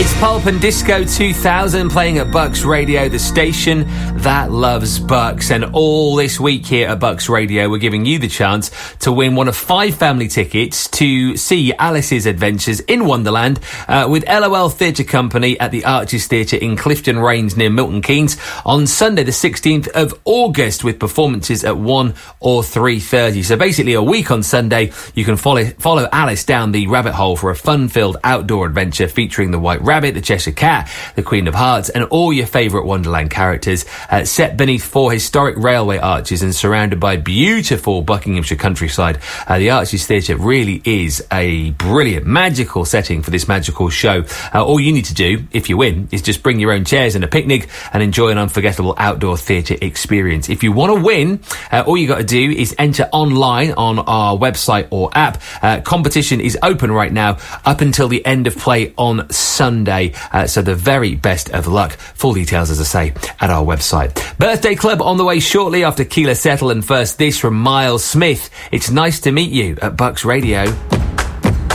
It's Pulp and Disco 2000 playing at Bucks Radio, the station that loves Bucks. And all this week here at Bucks Radio, we're giving you the chance to win one of 5 family tickets to see Alice's Adventures in Wonderland with LOL Theatre Company at the Arches Theatre in Clifton Rains near Milton Keynes on Sunday the 16th of August with performances at 1 or 3:30. So basically a week on Sunday, you can follow Alice down the rabbit hole for a fun-filled outdoor adventure featuring the White Rabbit, the Cheshire Cat, the Queen of Hearts, and all your favourite Wonderland characters, set beneath 4 historic railway arches and surrounded by beautiful Buckinghamshire countryside. The Arches Theatre really is a brilliant, magical setting for this magical show. All you need to do, if you win, is just bring your own chairs and a picnic and enjoy an unforgettable outdoor theatre experience. If you want to win, all you got to do is enter online on our website or app. Competition is open right now up until the end of play on Sunday. So the very best of luck. Full details, as I say, at our website. Birthday Club on the way shortly after Keela Settle, and first this from Miles Smith. It's nice to meet you at Bucks Radio.